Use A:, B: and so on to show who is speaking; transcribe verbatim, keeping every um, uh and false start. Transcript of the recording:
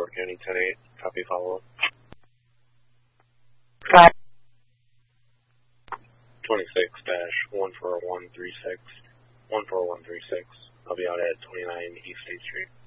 A: Fort County ten eight. Copy follow-up.
B: Five.
A: twenty-six dash one four one three six. one four one three six. I'll be out at twenty-nine East State Street.